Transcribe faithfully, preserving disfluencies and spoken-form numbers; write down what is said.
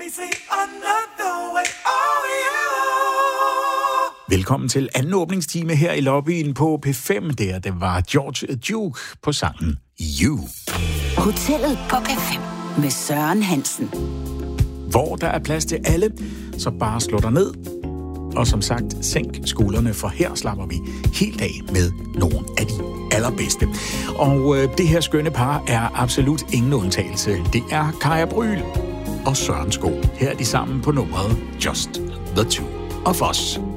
Velkommen til anden åbningstime her i lobbyen på P fem. Der det var George Duke på sangen You. Hotellet på P fem med Søren Hansen. Hvor der er plads til alle, så bare slå dig ned. Og som sagt, sænk skuldrene, for her slapper vi helt af med nogle af de allerbedste. Og øh, det her skønne par er absolut ingen undtagelse. Det er Kaja Bryl og Søren Sko. Her er de sammen på nummeret Just the Two of Us.